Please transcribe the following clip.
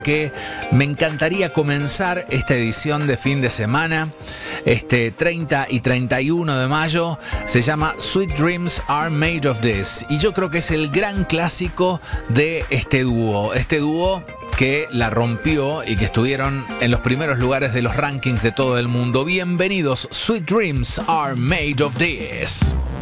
Que me encantaría comenzar esta edición de fin de semana, 30 y 31 de mayo, se llama Sweet Dreams Are Made of This, y yo creo que es el gran clásico de este dúo que la rompió y que estuvieron en los primeros lugares de los rankings de todo el mundo. Bienvenidos, Sweet Dreams Are Made of This.